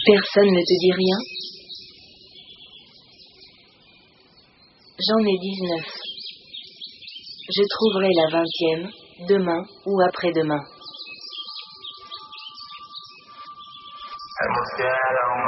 Personne ne te dit rien? J'en ai 19. Je trouverai la 20e, demain ou après-demain.